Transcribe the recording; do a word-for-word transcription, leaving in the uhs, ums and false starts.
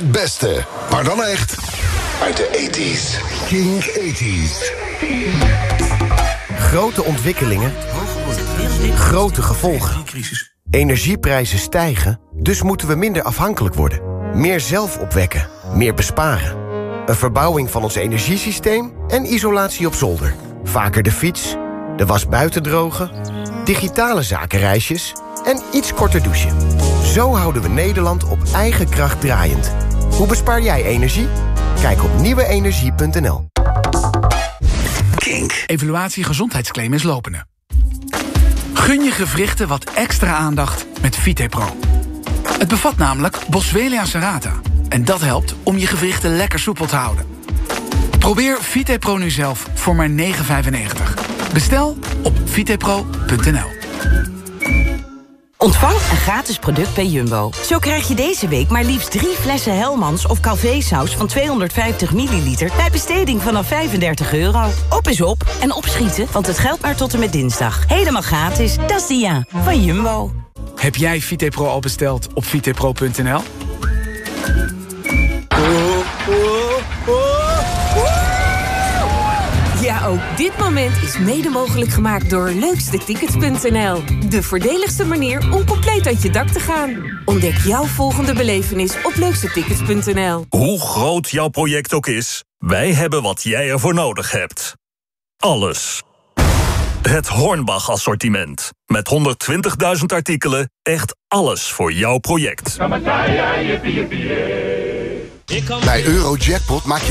Het beste, maar dan echt uit de tachtiger jaren. Kink tachtiger. Grote ontwikkelingen, grote gevolgen. Energieprijzen stijgen, dus moeten we minder afhankelijk worden. Meer zelf opwekken, meer besparen. Een verbouwing van ons energiesysteem en isolatie op zolder. Vaker de fiets, de was buiten drogen, digitale zakenreisjes en iets korter douchen. Zo houden we Nederland op eigen kracht draaiend. Hoe bespaar jij energie? Kijk op nieuwe energie punt n l. Kink. Evaluatie gezondheidsclaim is lopende. Gun je gewrichten wat extra aandacht met VitePro. Het bevat namelijk Boswellia serrata. En dat helpt om je gewrichten lekker soepel te houden. Probeer VitePro nu zelf voor maar negen vijfennegentig. Bestel op vitepro punt n l. Ontvang een gratis product bij Jumbo. Zo krijg je deze week maar liefst drie flessen Hellmans of Calvé-saus van tweehonderdvijftig milliliter... bij besteding vanaf vijfendertig euro. Op is op en opschieten, want het geldt maar tot en met dinsdag. Helemaal gratis, dat is Dia van Jumbo. Heb jij VitePro al besteld op vitepro punt n l? Ja, ook dit moment is mede mogelijk gemaakt door leukste tickets punt n l. De voordeligste manier om compleet uit je dak te gaan. Ontdek jouw volgende belevenis op leukste tickets punt n l. Hoe groot jouw project ook is, wij hebben wat jij ervoor nodig hebt. Alles. Het Hornbach-assortiment. Met honderdtwintigduizend artikelen, echt alles voor jouw project. Bij Eurojackpot maak je